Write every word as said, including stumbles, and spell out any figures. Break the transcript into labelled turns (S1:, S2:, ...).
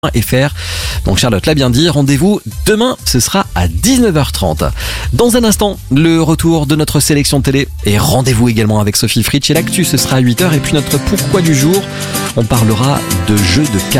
S1: F R. Donc Charlotte l'a bien dit, rendez-vous demain, ce sera à dix-neuf heures trente. Dans un instant, le retour de notre sélection télé et rendez-vous également avec Sophie Fritsch et l'actu, ce sera à huit heures. Et puis notre pourquoi du jour, on parlera de jeux de cartes.